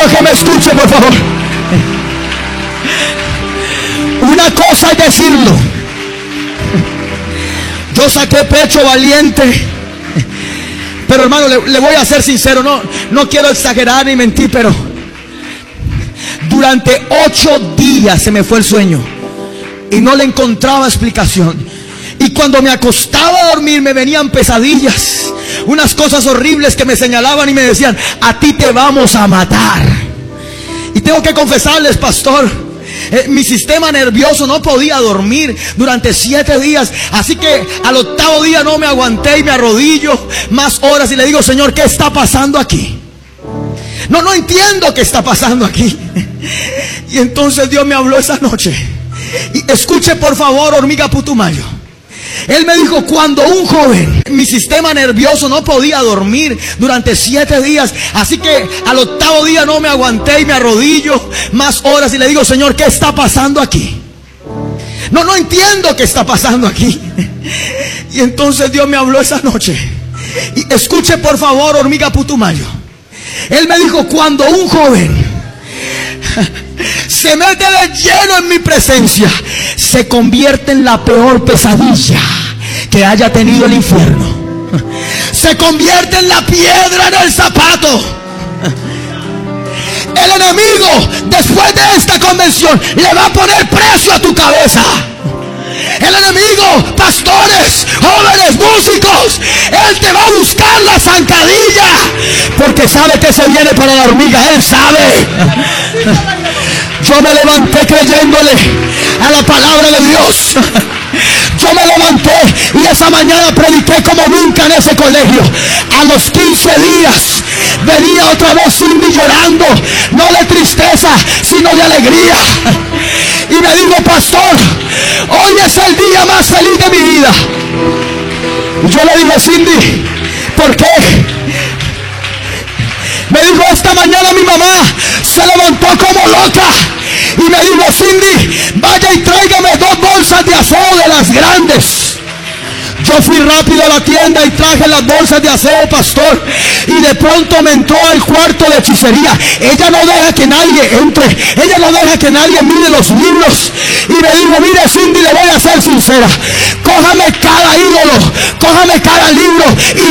quiero que me escuche, por favor. Una cosa es decirlo. Yo saqué pecho valiente. Pero hermano, le voy a ser sincero, no quiero exagerar ni mentir, pero durante 8 días se me fue el sueño y no le encontraba explicación. Y cuando me acostaba a dormir me venían pesadillas, unas cosas horribles que me señalaban y me decían: a ti te vamos a matar. Y tengo que confesarles, pastor, mi sistema nervioso no podía dormir durante 7 días. Así que al 8º día no me aguanté y me arrodillo más horas y le digo: Señor, ¿qué está pasando aquí? No entiendo qué está pasando aquí. Y entonces Dios me habló esa noche. Y escuche por favor, hormiga Putumayo. Él me dijo: cuando un joven, mi sistema nervioso no podía dormir durante 7 días. Así que al 8º día no me aguanté y me arrodillo más horas y le digo: Señor, ¿qué está pasando aquí? No entiendo qué está pasando aquí. Y entonces Dios me habló esa noche. Y escuche por favor, hormiga Putumayo. Él me dijo: cuando un joven se mete de lleno en mi presencia, se convierte en la peor pesadilla que haya tenido el infierno. Se convierte en la piedra en el zapato. El enemigo, después de esta convención, le va a poner precio a tu cabeza. El enemigo, pastores, jóvenes, músicos, él te va a buscar la zancadilla, porque sabe que se viene para la hormiga. Él sabe. Yo me levanté creyéndole a la palabra de Dios. Yo me levanté y esa mañana prediqué como nunca en ese colegio. A los 15 días venía otra vez Cindy llorando, no de tristeza, sino de alegría. Y me dijo: pastor, hoy es el día más feliz de mi vida. Y yo le dije: Cindy, ¿por qué? Me dijo: esta mañana mi mamá se levantó como loca y me dijo: Cindy, vaya y tráigame 2 bolsas de aseo de las grandes. Yo fui rápido a la tienda y traje las bolsas de aseo, pastor, y de pronto me entró al cuarto de hechicería. Ella no deja que nadie entre, ella no deja que nadie mire los libros. Y me dijo: mire, Cindy, le voy a ser sincera, cójame cada ídolo, cójame cada libro y